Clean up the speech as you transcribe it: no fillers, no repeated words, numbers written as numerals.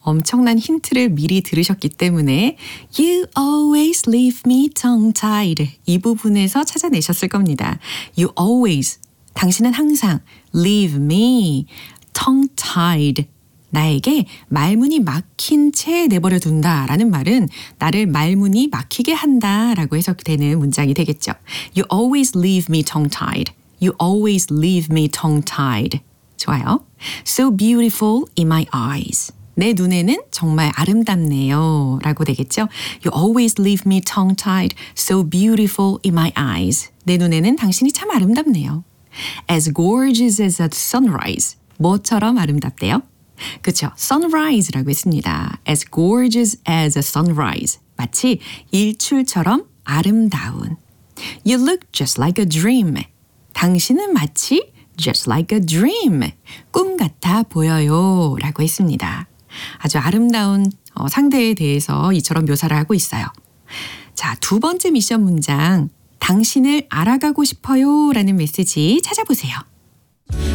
엄청난 힌트를 미리 들으셨기 때문에 You always leave me tongue-tied 이 부분에서 찾아내셨을 겁니다. You always, 당신은 항상 leave me tongue-tied 나에게 말문이 막힌 채 내버려 둔다라는 말은 나를 말문이 막히게 한다라고 해석되는 문장이 되겠죠. You always leave me tongue-tied. You always leave me tongue-tied. 좋아요. So beautiful in my eyes. 내 눈에는 정말 아름답네요 라고 되겠죠. You always leave me tongue-tied. So beautiful in my eyes. 내 눈에는 당신이 참 아름답네요. As gorgeous as a sunrise. 뭐처럼 아름답대요? 그렇죠. sunrise라고 했습니다. As gorgeous as a sunrise. 마치 일출처럼 아름다운. You look just like a dream. 당신은 마치 just like a dream. 꿈 같아 보여요. 라고 했습니다. 아주 아름다운 상대에 대해서 이처럼 묘사를 하고 있어요. 자, 두 번째 미션 문장. 당신을 알아가고 싶어요. 라는 메시지 찾아보세요.